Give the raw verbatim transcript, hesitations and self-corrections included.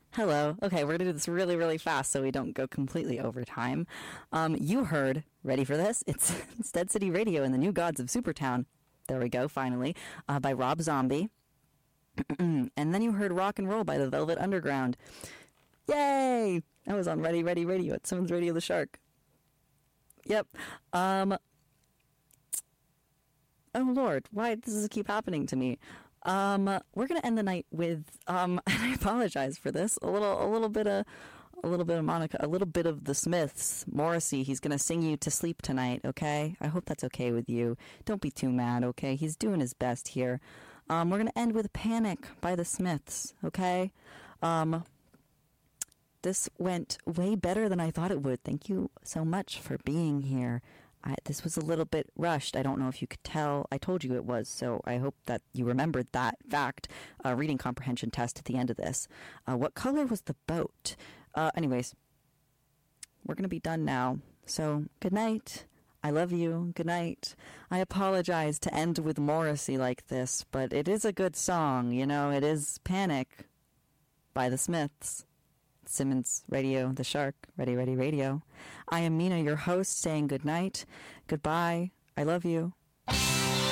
Hello. Okay, we're going to do this really, really fast so we don't go completely over time. Um, you heard, ready for this? It's, it's Dead City Radio and the New Gods of Supertown. There we go, finally, uh, by Rob Zombie. And then you heard Rock and Roll by the Velvet Underground. Yay! That was on Ready, Ready Radio at Simmons Radio the Shark. Yep. Um. Oh, Lord, why does this keep happening to me? Um, we're gonna end the night with um, and I apologize for this. A little, a little bit of, a little bit of Monica, a little bit of the Smiths. Morrissey, he's gonna sing you to sleep tonight. Okay, I hope that's okay with you. Don't be too mad. Okay, he's doing his best here. Um, we're gonna end with Panic by the Smiths. Okay, um, this went way better than I thought it would. Thank you so much for being here. I, this was a little bit rushed. I don't know if you could tell. I told you it was, so I hope that you remembered that fact. Uh, reading comprehension test at the end of this. Uh, what color was the boat? Uh, anyways, we're going to be done now. So, good night. I love you. Good night. I apologize to end with Morrissey like this, but it is a good song. You know, it is Panic by the Smiths. Simmons Radio, the Shark, Ready, Ready Radio. I am Mina, your host, saying good night, goodbye, I love you.